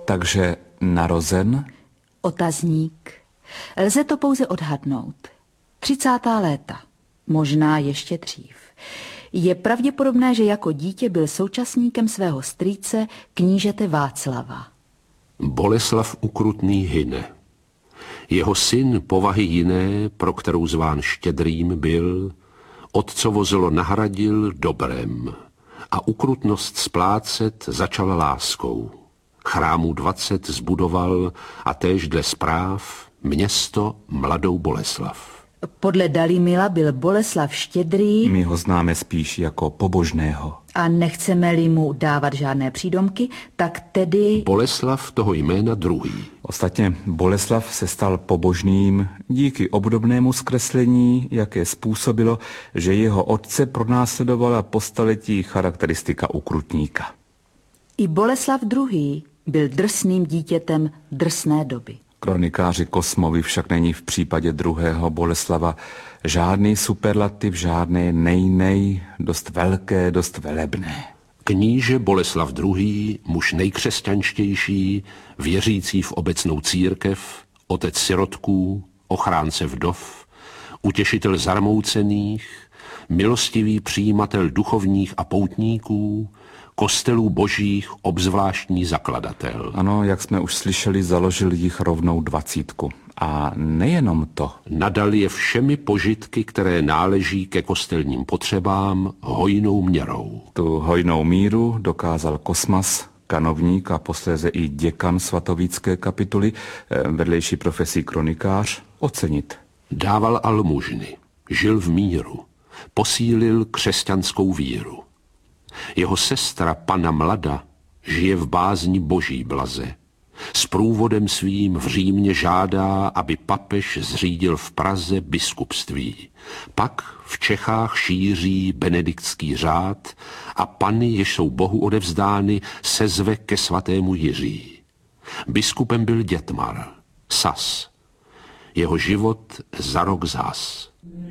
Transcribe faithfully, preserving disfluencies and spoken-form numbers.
Takže narozen? Otazník. Lze to pouze odhadnout. Třicátá léta. Možná ještě dřív. Je pravděpodobné, že jako dítě byl současníkem svého strýce knížete Václava. Boleslav Ukrutný hyne. Jeho syn povahy jiné, pro kterou zván Štědrým byl, otcovo zlo nahradil dobrem a ukrutnost splácet začal láskou. Chrámů dvacet zbudoval a též dle zpráv město Mladou Boleslav. Podle Dalímila byl Boleslav Štědrý. My ho známe spíš jako pobožného. A nechceme-li mu dávat žádné přídomky, tak tedy... Boleslav toho jména druhý. Ostatně Boleslav se stal pobožným díky obdobnému zkreslení, jaké způsobilo, že jeho otce pronásledovala po staletí charakteristika ukrutníka. I Boleslav druhý. byl drsným dítětem drsné doby. Kronikáři Kosmovi však není v případě druhého Boleslava žádný superlativ, žádné nejnej, dost velké, dost velebné. Kníže Boleslav druhý., muž nejkřesťanštější, věřící v obecnou církev, otec sirotků, ochránce vdov, utěšitel zarmoucených, milostivý přijímatel duchovních a poutníků, kostelů božích obzvláštní zakladatel. Ano, jak jsme už slyšeli, založil jich rovnou dvacítku. A nejenom to. Nadal je všemi požitky, které náleží ke kostelním potřebám, hojnou měrou. Tu hojnou míru dokázal Kosmas, kanovník a posléze i děkan svatovícké kapituly, vedlejší profesí kronikář, ocenit. Dával almužny, žil v míru, posílil křesťanskou víru. Jeho sestra Panna Mlada žije v bázni boží blaze. S průvodem svým v Římě žádá, aby papež zřídil v Praze biskupství. Pak v Čechách šíří benediktský řád a panny, jež jsou Bohu odevzdány, sezve ke svatému Jiří. Biskupem byl Dětmar, Sas. Jeho život za rok zas.